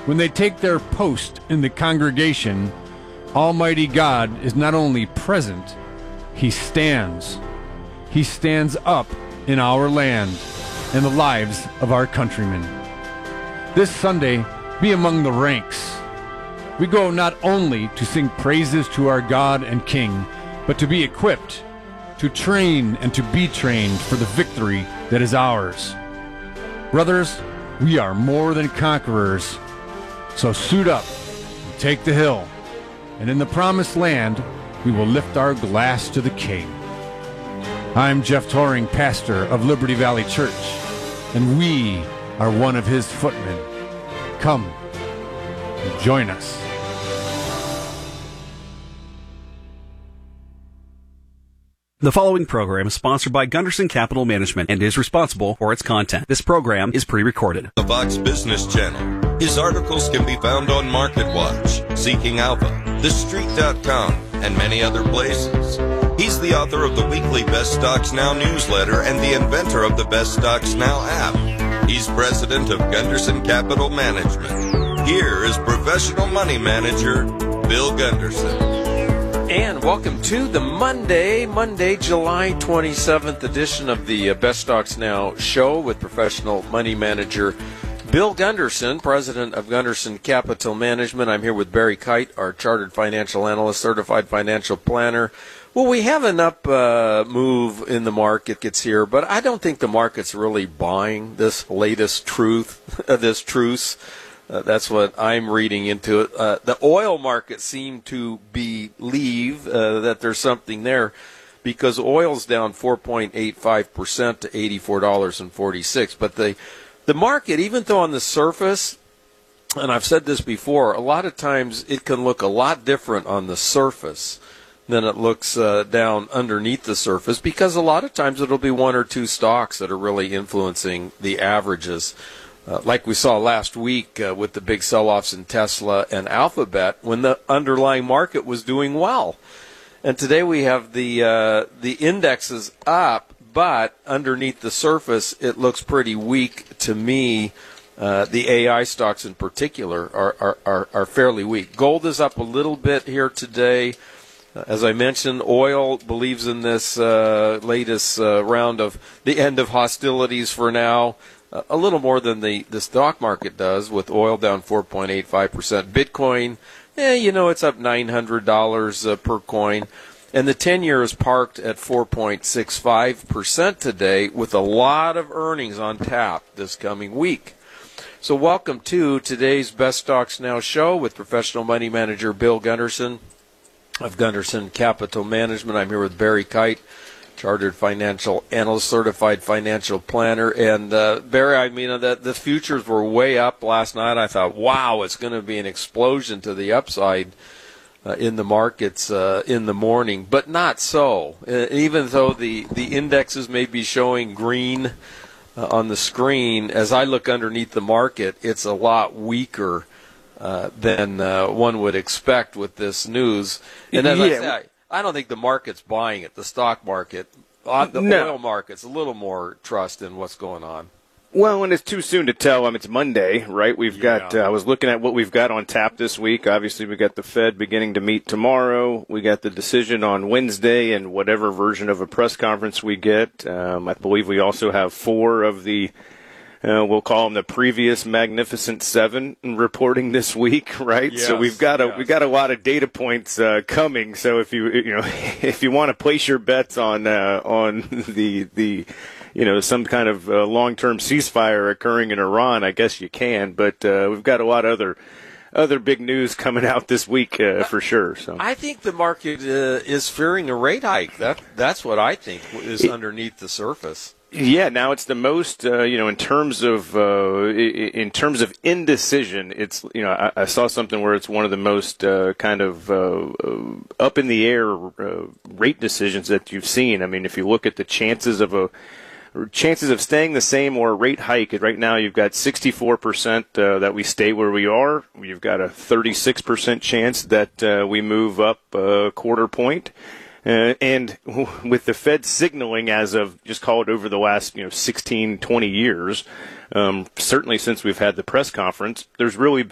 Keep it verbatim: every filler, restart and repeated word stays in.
When they take their post in the congregation, Almighty God is not only present, He stands. He stands up in our land and the lives of our countrymen. This Sunday, be among the ranks. We go not only to sing praises to our God and King, but to be equipped, to train and to be trained for the victory that is ours. Brothers, we are more than conquerors. So suit up and take the hill, and in the promised land we will lift our glass to the King. I'm Jeff Toring, pastor of Liberty Valley Church, and we are one of his footmen. Come and join us. The following program is sponsored by Gunderson Capital Management and is responsible for its content. This program is pre-recorded. The Fox Business Channel. His articles can be found on MarketWatch, Seeking Alpha, The Street dot com, and many other places. He's the author of the weekly Best Stocks Now newsletter and the inventor of the Best Stocks Now app. He's president of Gunderson Capital Management. Here is professional money manager, Bill Gunderson. And welcome to the Monday, Monday, July twenty-seventh edition of the uh, Best Stocks Now show with professional money manager Bill Gunderson, president of Gunderson Capital Management. I'm here with Barry Kite, our chartered financial analyst, certified financial planner. Well, we have an up uh, move in the market gets here, but I don't think the market's really buying this latest truth, uh, this truce. Uh, that's what I'm reading into it. Uh, the oil market seemed to believe uh, that there's something there because oil's down four point eight five percent to eighty-four dollars and forty-six cents. But the, the market, even though on the surface, and I've said this before, a lot of times it can look a lot different on the surface than it looks uh, down underneath the surface because a lot of times it'll be one or two stocks that are really influencing the averages. Uh, like we saw last week uh, with the big sell-offs in Tesla and Alphabet when the underlying market was doing well. And today we have the uh, the indexes up, but underneath the surface it looks pretty weak to me. Uh, the A I stocks in particular are, are, are, are fairly weak. Gold is up a little bit here today. Uh, as I mentioned, oil believes in this uh, latest uh, round of the end of hostilities for now. A little more than the, the stock market does, with oil down four point eight five percent. Bitcoin, eh, you know, it's up nine hundred dollars uh, per coin. And the ten-year is parked at four point six five percent today, with a lot of earnings on tap this coming week. So welcome to today's Best Stocks Now show with professional money manager Bill Gunderson of Gunderson Capital Management. I'm here with Barry Kite, chartered financial analyst, certified financial planner. And uh, Barry, I mean, the, the futures were way up last night. I thought, wow, it's going to be an explosion to the upside uh, in the markets uh, in the morning, but not so. Uh, even though the, the indexes may be showing green uh, on the screen, as I look underneath the market, it's a lot weaker uh, than uh, one would expect with this news. And as yeah. I say, I don't think the market's buying it, the stock market. The no. oil market's a little more trust in what's going on. Well, and it's too soon to tell. I mean, it's Monday, right? We've Yeah. got, uh, I was looking at what we've got on tap this week. Obviously, we got the Fed beginning to meet tomorrow. We got the decision on Wednesday and whatever version of a press conference we get. Um, I believe we also have four of the, uh, we'll call them the previous Magnificent Seven reporting this week, right? Yes, so we've got a, yes. we got a lot of data points, uh, coming. So if you, you know, if you want to place your bets on, uh, on the, the, you know, some kind of uh, long-term ceasefire occurring in Iran, I guess you can. But uh, we've got a lot of other other big news coming out this week uh, for sure. So I think the market uh, is fearing a rate hike. That That's what I think is it, underneath the surface. Yeah, now it's the most, uh, you know, in terms of uh, in terms of indecision. It's, you know, I, I saw something where it's one of the most uh, kind of uh, up in the air uh, rate decisions that you've seen. I mean, if you look at the chances of a chances of staying the same or a rate hike, right now you've got sixty-four percent uh, that we stay where we are. You've got a thirty-six percent chance that uh, we move up a quarter point. Uh, and with the Fed signaling as of, just call it over the last, you know, sixteen, twenty years, um, certainly since we've had the press conference, there's really been